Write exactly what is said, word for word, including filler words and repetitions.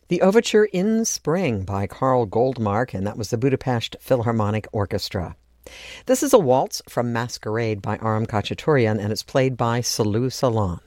The Overture in Spring by Carl Goldmark, and that was the Budapest Philharmonic Orchestra. This is a waltz from Masquerade by Aram Khachaturian, and it's played by Salu Salon.